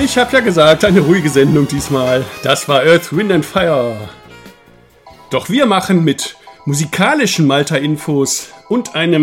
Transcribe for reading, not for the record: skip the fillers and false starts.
Ich habe ja gesagt, eine ruhige Sendung diesmal. Das war Earth, Wind and Fire. Doch wir machen mit musikalischen Malta-Infos und einem